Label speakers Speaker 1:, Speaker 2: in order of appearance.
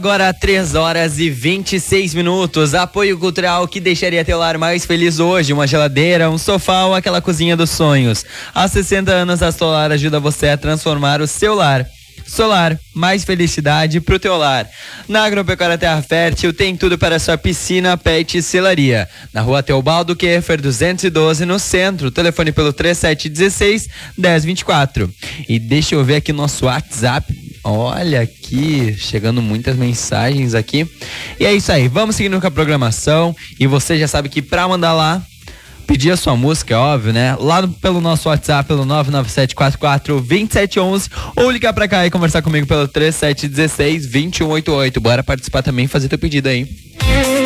Speaker 1: Agora 3 horas e 26 minutos. Apoio cultural que deixaria teu lar mais feliz hoje. Uma geladeira, um sofá ou aquela cozinha dos sonhos. Há 60 anos a Solar ajuda você a transformar o seu lar. Solar, mais felicidade pro teu lar. Na Agropecuária Terra Fértil tem tudo para a sua piscina, pet e selaria. Na rua Teobaldo Keffer 212 no centro. Telefone pelo 3716-1024. E deixa eu ver aqui nosso WhatsApp. Olha aqui, chegando muitas mensagens aqui. E é isso aí, vamos seguindo com a programação. E você já sabe que pra mandar lá, pedir a sua música, é óbvio, né? Lá pelo nosso WhatsApp, pelo 99744-2711, ou ligar pra cá e conversar comigo pelo 3716-2188. Bora participar também e fazer teu pedido aí.